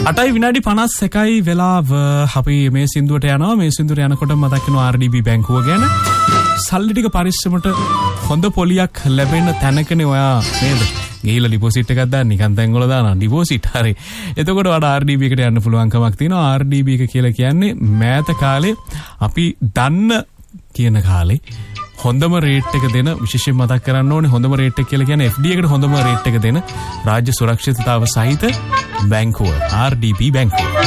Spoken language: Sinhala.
8 විනාඩි 51යි වෙලාව. අපි මේ සින්දුවට යනවා. මේ සින්දුවට යනකොට මතක් වෙනවා RDB බැංකුව ගැන. සල්ලි ටික පරිස්සමට හොඳ පොලියක් ලැබෙන තැනකනේ ඔයා නේද? ගිහිල්ලා ඩිපොසිට් එකක් දාන්න නිකන් තැන් වල දානවා ඩිපොසිට් හරි. එතකොට වඩා RDB එකට යන්න පුළුවන් කමක් තියෙනවා. RDB එක කියලා කියන්නේ මෑත කාලේ අපි දන්න කියන කාලේ හොඳම රේට් එක දෙන විශේෂයෙන් මතක් කරන්න ඕනේ හොඳම රේට් එක කියලා කියන්නේ FD එකට හොඳම රේට් එක දෙන රාජ්‍ය සුරක්ෂිතතාව සහිත බැංකුව RDB බැංකුව.